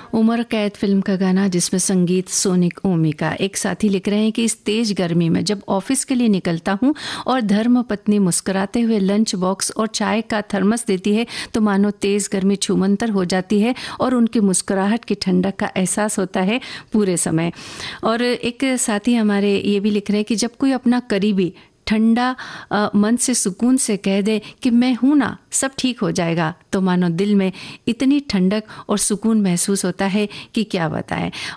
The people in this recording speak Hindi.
उमर कैद फिल्म का गाना जिसमें संगीत सोनिक ओमी का। एक साथी लिख रहे हैं कि इस तेज गर्मी में जब ऑफिस के लिए निकलता हूँ और धर्म पत्नी मुस्कुराते हुए लंच बॉक्स और चाय का थर्मस देती है तो मानो तेज गर्मी छूमंतर हो जाती है और उनकी मुस्कुराहट की ठंडक का एहसास होता है पूरे समय। और एक साथी हमारे ये भी लिख रहे हैं कि जब कोई अपना करीबी ठंडा मन से सुकून से कह दे कि मैं हूं ना, सब ठीक हो जाएगा, तो मानो दिल में इतनी ठंडक और सुकून महसूस होता है कि क्या बताएं।